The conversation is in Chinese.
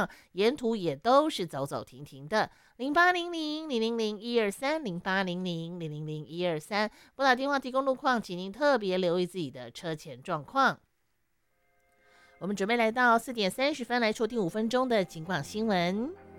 况，沿途也都是走走停停的。0800-000-123，0800-000-123，拨打电话提供路况，请您特别留意自己的车前状况。我们准备来到4点30分，来出第5分钟的警广新闻。